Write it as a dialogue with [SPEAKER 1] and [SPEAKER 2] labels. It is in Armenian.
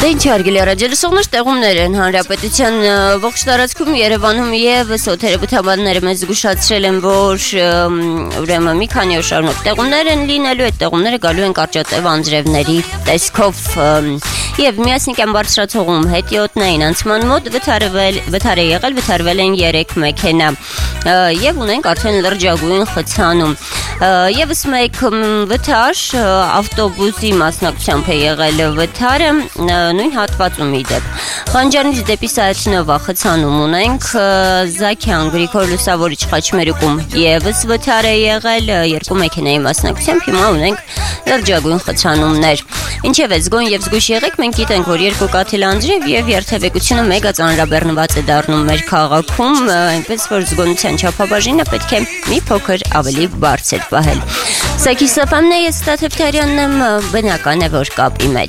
[SPEAKER 1] Ինչ հարգելի ռադիոլսողներ, տեղումներ են հանրապետության ողջ տարածքում Երևանում եւս օթերեբութաբանները մեզ զգուշացրել են, որ ուրեմն մի քանի օր շարունակ տեղումներ են լինելու, այդ տեղումները գալու են կարճատև անձրևների տեսքով եւ միասնական բարձրացողում հետիոտնային անցման մոտ վթարվել են 3 մեքենա եւ ունենք արդեն լրջագույն խցանում Եվս մեկ վթար ավտոբուսի մասնակցությամբ է եղել վթարը նույն հատվածում իդեպ Խանջանից դեպի Սայաթնովա խցանում ունենք Զաքյան Գրիգոր Լուսավորիչ խաչմերուկում եւս վթար է եղել երկու մեքենայի մասնակցությամբ հիմա ունենք լրջագույն խցանումներ Ինչև է զգոն եւ զգույշ եղեք մենք գիտենք որ երկու կաթիլ անձրև եւ երթևեկությունը մեգա ծանրաբեռնված է դառնում մեր քաղաքում այնպես որ զգոնության չափաբաժինը պետք է մի փոքր ավելի բարձր պահել Սա Kiss FM-ն է, ես Ստաթև Թարյանն եմ, բնական է որ կապի մեջ